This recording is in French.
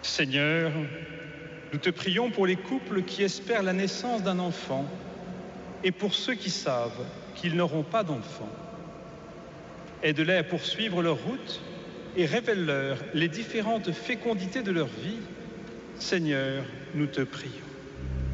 Seigneur, nous te prions pour les couples qui espèrent la naissance d'un enfant et pour ceux qui savent qu'ils n'auront pas d'enfant. Aide-les à poursuivre leur route et révèle-leur les différentes fécondités de leur vie. Seigneur, nous te prions.